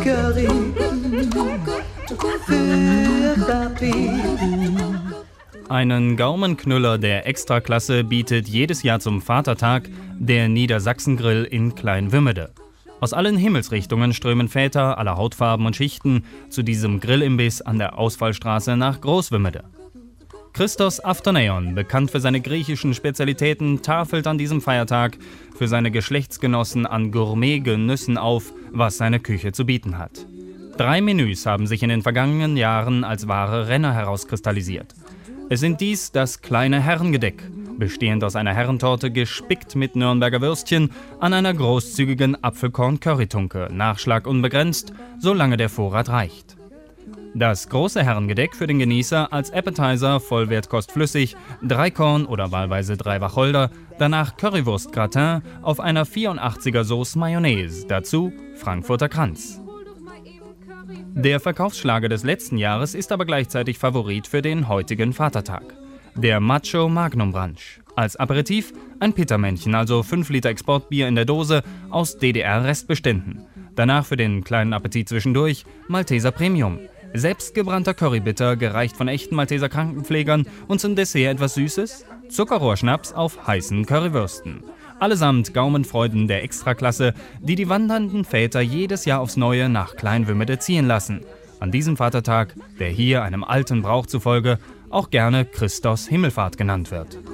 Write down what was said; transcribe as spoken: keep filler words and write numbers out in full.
Curry für Papi. Einen Gaumenknüller der Extraklasse bietet jedes Jahr zum Vatertag der Niedersachsen-Grill in Kleinwümmede. Aus allen Himmelsrichtungen strömen Väter aller Hautfarben und Schichten zu diesem Grillimbiss an der Ausfallstraße nach Großwümmede. Christos Aftoneion, bekannt für seine griechischen Spezialitäten, tafelt an diesem Feiertag für seine Geschlechtsgenossen an Gourmet-Genüssen auf, was seine Küche zu bieten hat. Drei Menüs haben sich in den vergangenen Jahren als wahre Renner herauskristallisiert. Es sind dies das kleine Herrengedeck, bestehend aus einer Herrentorte gespickt mit Nürnberger Würstchen an einer großzügigen Apfelkorn-Currytunke, Nachschlag unbegrenzt, solange der Vorrat reicht. Das große Herrengedeck für den Genießer als Appetizer, Vollwertkost flüssig, drei Korn oder wahlweise drei Wacholder, danach Currywurst-Gratin auf einer vierundachtziger Sauce Mayonnaise, dazu Frankfurter Kranz. Der Verkaufsschlager des letzten Jahres ist aber gleichzeitig Favorit für den heutigen Vatertag. Der Macho Magnum Brunch. Als Aperitif ein Pittermännchen, also fünf Liter Exportbier in der Dose aus D D R-Restbeständen. Danach für den kleinen Appetit zwischendurch Malteser Premium. Selbstgebrannter Currybitter, gereicht von echten Malteser Krankenpflegern und zum Dessert etwas Süßes? Zuckerrohrschnaps auf heißen Currywürsten. Allesamt Gaumenfreuden der Extraklasse, die die wandernden Väter jedes Jahr aufs Neue nach Kleinwümmede ziehen lassen. An diesem Vatertag, der hier einem alten Brauch zufolge auch gerne Christos Himmelfahrt genannt wird.